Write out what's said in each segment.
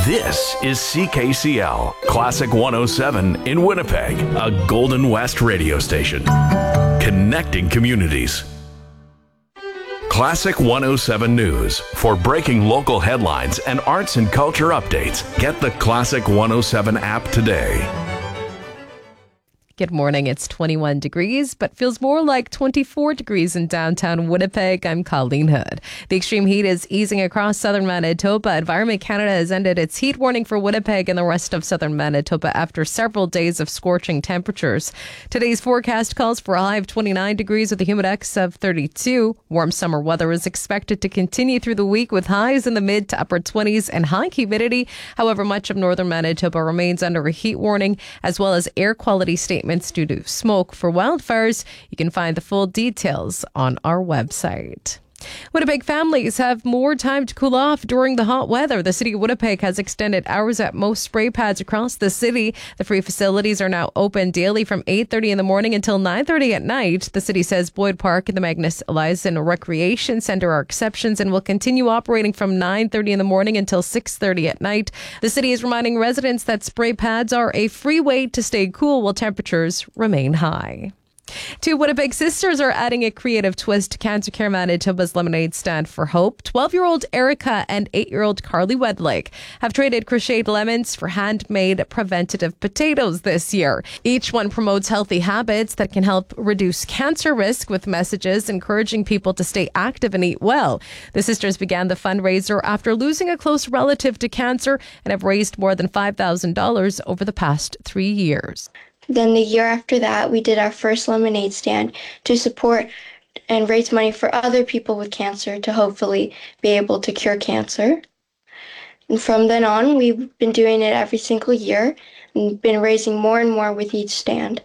This is CKCL, Classic 107 in Winnipeg, a Golden West radio station. Connecting communities. Classic 107 News. For breaking local headlines and arts and culture updates, get the Classic 107 app today. Good morning. It's 21 degrees, but feels more like 24 degrees in downtown Winnipeg. I'm Colleen Hood. The extreme heat is easing across southern Manitoba. Environment Canada has ended its heat warning for Winnipeg and the rest of southern Manitoba after several days of scorching temperatures. Today's forecast calls for a high of 29 degrees with a humidex of 32. Warm summer weather is expected to continue through the week with highs in the mid to upper 20s and high humidity. However, much of northern Manitoba remains under a heat warning as well as air quality statements due to smoke for wildfires. You can find the full details on our website. Winnipeg families have more time to cool off during the hot weather. The city of Winnipeg has extended hours at most spray pads across the city. The free facilities are now open daily from 8:30 in the morning until 9:30 at night. The city says Boyd Park and the Magnus Eliason Recreation Center are exceptions and will continue operating from 9:30 in the morning until 6:30 at night. The city is reminding residents that spray pads are a free way to stay cool while temperatures remain high. Two Winnipeg sisters are adding a creative twist to Cancer Care Manitoba's Lemonade Stand for Hope. 12-year-old Erica and 8-year-old Carly Wedlake have traded crocheted lemons for handmade preventative potatoes this year. Each one promotes healthy habits that can help reduce cancer risk with messages encouraging people to stay active and eat well. The sisters began the fundraiser after losing a close relative to cancer and have raised more than $5,000 over the past 3 years. Then the year after that, we did our first lemonade stand to support and raise money for other people with cancer to hopefully be able to cure cancer. And from then on, we've been doing it every single year and been raising more and more with each stand.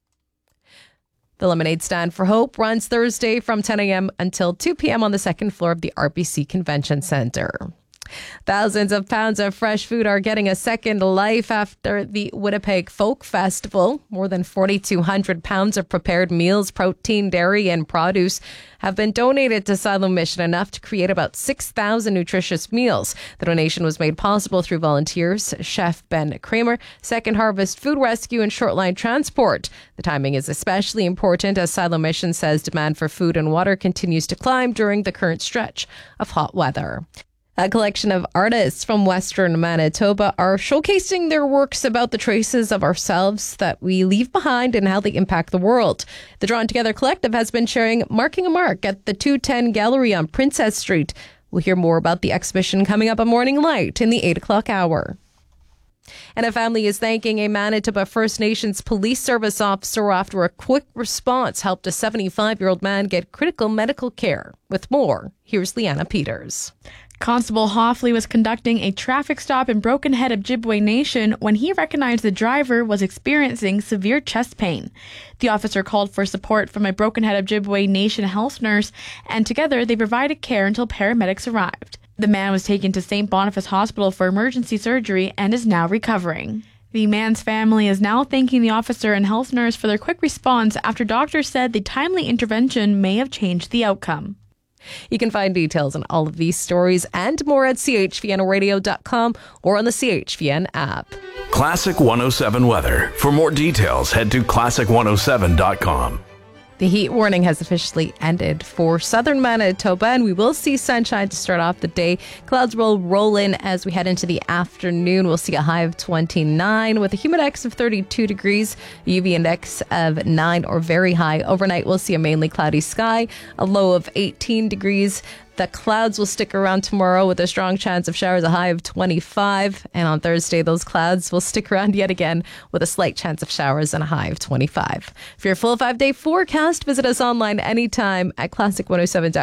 The Lemonade Stand for Hope runs Thursday from 10 a.m. until 2 p.m. on the second floor of the RBC Convention Centre. Thousands of pounds of fresh food are getting a second life after the Winnipeg Folk Festival. More than 4,200 pounds of prepared meals, protein, dairy, and produce have been donated to Silo Mission, enough to create about 6,000 nutritious meals. The donation was made possible through volunteers, Chef Ben Kramer, Second Harvest Food Rescue, and Shortline Transport. The timing is especially important as Silo Mission says demand for food and water continues to climb during the current stretch of hot weather. A collection of artists from Western Manitoba are showcasing their works about the traces of ourselves that we leave behind and how they impact the world. The Drawn Together Collective has been sharing Marking a Mark at the 210 Gallery on Princess Street. We'll hear more about the exhibition coming up on Morning Light in the 8 o'clock hour. And a family is thanking a Manitoba First Nations police service officer after a quick response helped a 75-year-old man get critical medical care. With more, here's Leanna Peters. Constable Hoffley was conducting a traffic stop in Broken Head, Ojibwe Nation when he recognized the driver was experiencing severe chest pain. The officer called for support from a Broken Head, Ojibwe Nation health nurse, and together they provided care until paramedics arrived. The man was taken to St. Boniface Hospital for emergency surgery and is now recovering. The man's family is now thanking the officer and health nurse for their quick response after doctors said the timely intervention may have changed the outcome. You can find details on all of these stories and more at chvnradio.com or on the CHVN app. Classic 107 weather. For more details, head to classic107.com. The heat warning has officially ended for southern Manitoba, and we will see sunshine to start off the day. Clouds will roll in as we head into the afternoon. We'll see a high of 29 with a humidex of 32 degrees, UV index of 9 or very high. Overnight, we'll see a mainly cloudy sky, a low of 18 degrees. The clouds will stick around tomorrow with a strong chance of showers, a high of 25. And on Thursday, those clouds will stick around yet again with a slight chance of showers and a high of 25. For your full 5-day forecast, visit us online anytime at classic107.com.